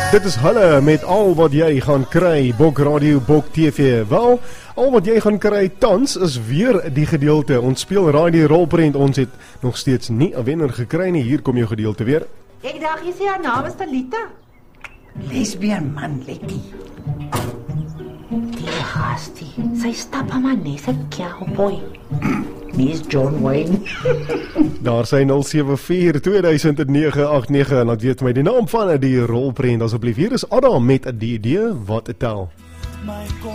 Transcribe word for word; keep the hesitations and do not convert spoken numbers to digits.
Dit is hulle met al wat jy gaan kry, Bok Radio, Bok T V. Wel, al wat jy gaan kry tans is weer die gedeelte. Ons speel radio rolprent, ons het nog steeds nie 'n wenner gekry nie. Hier kom jou gedeelte weer. Ek dacht, jy sê haar naam is Talita. Lesbian man, Letty. Die haastie, sy stap aan my nes, ek cowboy. Dis John Wayne. Daar sy nul sewe vier twee duisend nege agt nege en laat weet my die naam van die rolprent asseblief. Hier is Adam met die idee wat tel.